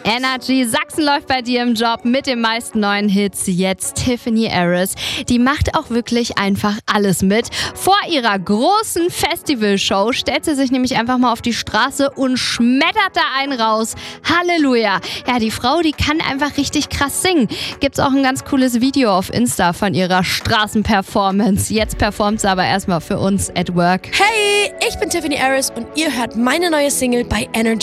Energy Sachsen läuft bei dir im Job mit den meisten neuen Hits. Jetzt Tiffany Harris. Die macht auch wirklich einfach alles mit. Vor ihrer großen Festivalshow stellt sie sich nämlich einfach mal auf die Straße und schmettert da einen raus. Halleluja. Ja, die Frau, die kann einfach richtig krass singen. Gibt's auch ein ganz cooles Video auf Insta von ihrer Straßenperformance. Jetzt performt sie aber erstmal für uns at work. Hey, ich bin Tiffany Harris und ihr hört meine neue Single bei Energy.